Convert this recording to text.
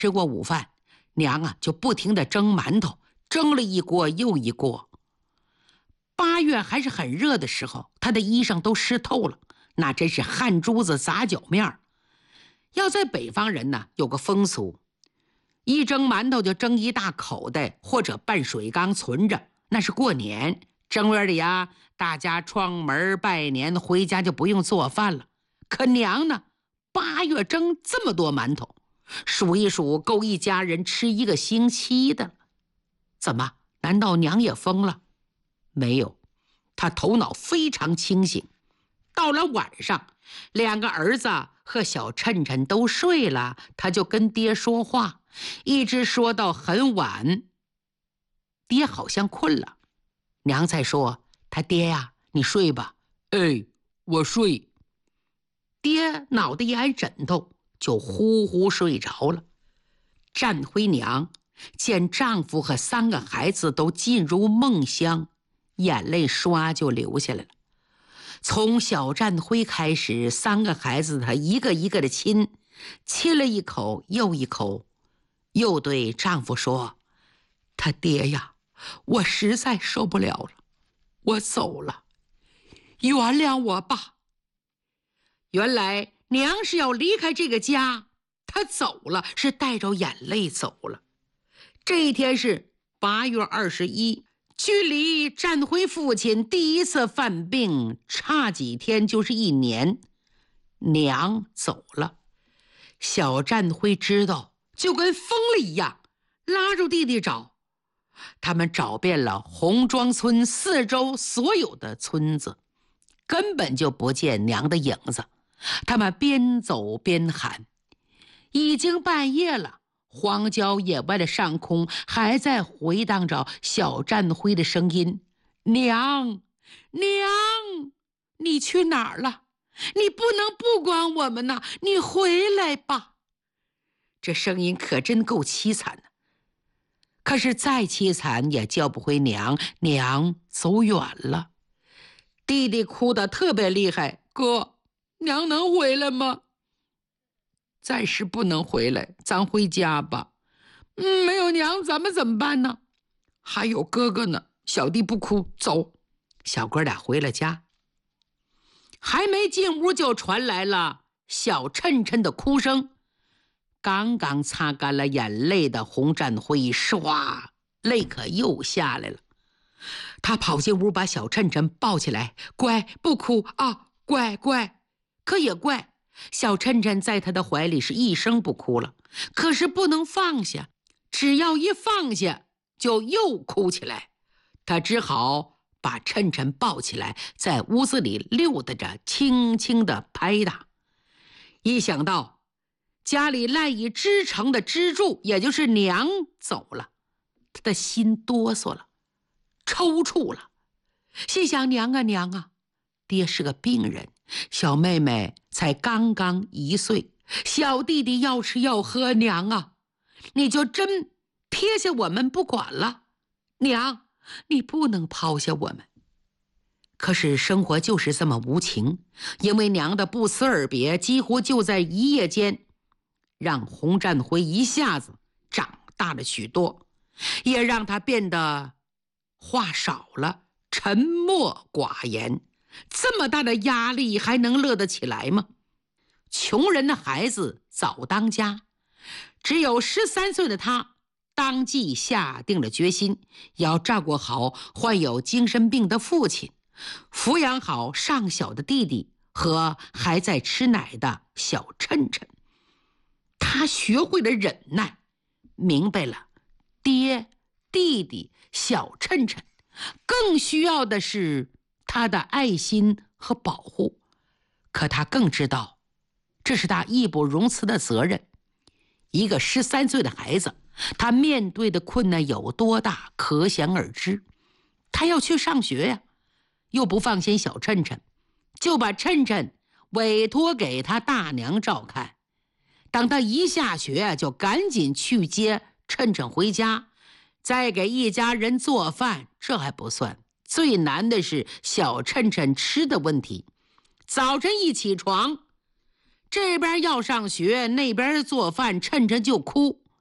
吃过午饭，娘啊就不停地蒸馒头，蒸了一锅又一锅。8月还是很热的时候，她的衣裳都湿透了，那真是汗珠子砸脚面。要在北方人呢，有个风俗，一蒸馒头就蒸一大口袋，或者半水缸存着，那是过年。正月里呀，大家串门拜年，回家就不用做饭了。可娘呢，8月蒸这么多馒头，数一数够一家人吃1个星期的。怎么？难道娘也疯了？没有，她头脑非常清醒。到了晚上，2个儿子和小趁趁都睡了，她就跟爹说话，一直说到很晚。爹好像困了，娘才说：“他爹呀，你睡吧。”哎，我睡。爹脑袋一挨枕头，就呼呼睡着了。占辉娘见丈夫和3个孩子都进入梦乡，眼泪唰就流下来了。从小占辉开始，3个孩子她一个一个的亲了一口又一口，又对丈夫说：“他爹呀，我实在受不了了，我走了，原谅我吧。”原来娘是要离开这个家，她走了，是带着眼泪走了。这一天是8月21，距离占辉父亲第一次犯病差几天就是1年。娘走了，小占辉知道，就跟疯了一样，拉住弟弟找。他们找遍了红庄村4周所有的村子，根本就不见娘的影子。他们边走边喊，已经半夜了，荒郊野外的上空还在回荡着小占辉的声音：“娘，娘，你去哪儿了？你不能不管我们呐，你回来吧。”这声音可真够凄惨的。可是再凄惨也叫不回娘，娘走远了。弟弟哭得特别厉害：“哥，娘能回来吗？”“暂时不能回来，咱回家吧。”“没有娘咱们怎么办呢？”“还有哥哥呢。”“小弟不哭，走。”小哥俩回了家。还没进屋就传来了小趁趁的哭声。刚刚擦干了眼泪的洪占辉唰，泪可又下来了。他跑进屋把小趁趁抱起来：“乖，不哭啊，乖乖。”可也怪，小趁趁在他的怀里是一声不哭了，可是不能放下，只要一放下就又哭起来。他只好把趁趁抱起来，在屋子里溜达着，轻轻地拍打。一想到家里赖以支撑的支柱，也就是娘走了，他的心哆嗦了，抽搐了。心想：娘啊娘啊，爹是个病人，小妹妹才刚刚1岁，小弟弟要吃要喝，娘啊，你就真撇下我们不管了？娘，你不能抛下我们。可是生活就是这么无情，因为娘的不辞而别，几乎就在一夜间，让洪占辉一下子长大了许多，也让他变得话少了，沉默寡言。这么大的压力还能乐得起来吗？穷人的孩子早当家，只有13岁的他当即下定了决心，要照顾好患有精神病的父亲，抚养好尚小的弟弟和还在吃奶的小趁趁。他学会了忍耐，明白了爹、弟弟、小趁趁更需要的是他的爱心和保护。可他更知道，这是他义不容辞的责任。一个13岁的孩子，他面对的困难有多大，可想而知。他要去上学呀，又不放心小趁趁，就把趁趁委托给他大娘照看。等他一下学，就赶紧去接趁趁回家，再给一家人做饭。这还不算，最难的是小趁趁吃的问题。早晨一起床，这边要上学，那边做饭，趁趁就哭。